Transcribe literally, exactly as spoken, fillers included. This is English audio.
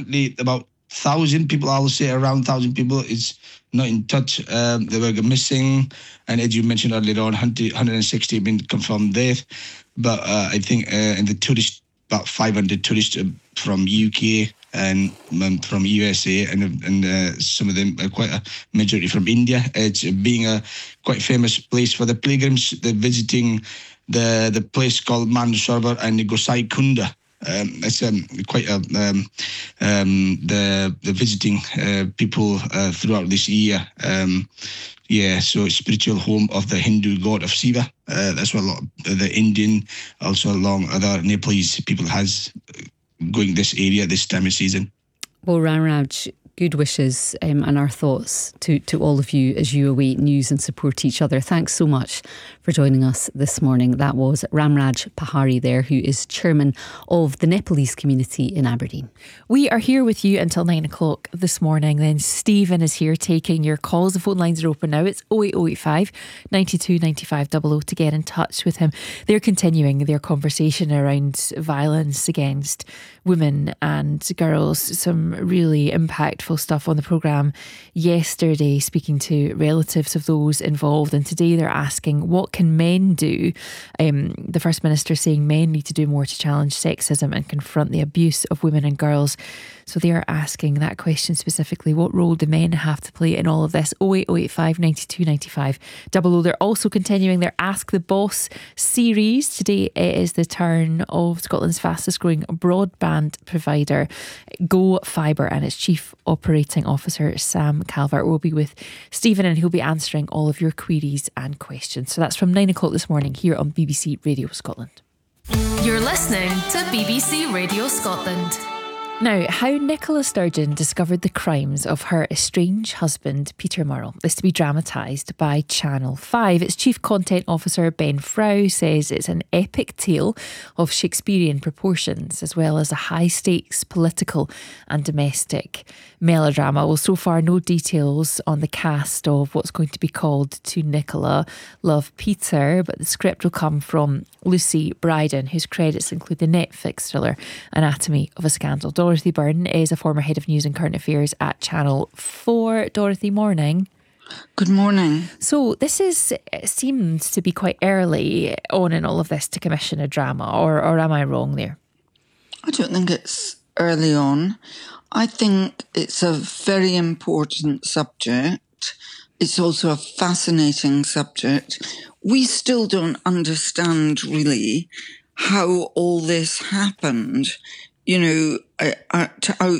currently about thousand people, I will say around thousand people is not in touch. Um, they were missing, and as you mentioned earlier on, one hundred sixty have been confirmed death. But uh, I think uh, in the tourist, about five hundred tourists from U K and um, from U S A, and and uh, some of them, uh, quite a majority from India. It's being a quite famous place for the pilgrims. They're visiting the the place called Mansarovar and Gosai Kunda. Um, it's um, quite a um, um, the the visiting uh, people uh, throughout this year. Um, yeah, so it's spiritual home of the Hindu god of Shiva. Uh, that's what a lot of the Indian, also along other Nepalese people has going this area this time of season. Well, Ramraj, good wishes um, and our thoughts to, to all of you as you await news and support each other. Thanks so much for joining us this morning. That was Ramraj Pahari there, who is chairman of the Nepalese community in Aberdeen. We are here with you until nine o'clock this morning. Then Stephen is here taking your calls. The phone lines are open now. It's oh eight oh eight five, nine two nine five double oh to get in touch with him. They're continuing their conversation around violence against women and girls. Some really impactful stuff on the programme yesterday, speaking to relatives of those involved, and today they're asking, what can men do? Um, the First Minister saying men need to do more to challenge sexism and confront the abuse of women and girls. So they are asking that question specifically. What role do men have to play in all of this? oh eight oh eight five, nine two nine five double oh. They're also continuing their Ask the Boss series. Today it is the turn of Scotland's fastest growing broadband provider, Go Fibre, and its Chief Operating Officer Sam Calvert will be with Stephen, and he'll be answering all of your queries and questions. So that's from nine o'clock this morning here on B B C Radio Scotland. You're listening to B B C Radio Scotland. Now, how Nicola Sturgeon discovered the crimes of her estranged husband, Peter Murrell, is to be dramatised by Channel five. Its Chief Content Officer, Ben Frau, says it's an epic tale of Shakespearean proportions, as well as a high-stakes political and domestic melodrama. Well, so far, no details on the cast of what's going to be called To Nicola, Love Peter, but the script will come from Lucy Bryden, whose credits include the Netflix thriller Anatomy of a Scandal. Dorothy Byrne is a former head of news and current affairs at Channel four. Dorothy, morning. Good morning. So this is it seems to be quite early on in all of this to commission a drama, or, or am I wrong there? I don't think it's early on. I think it's a very important subject. It's also a fascinating subject. We still don't understand really how all this happened. You know, uh, to out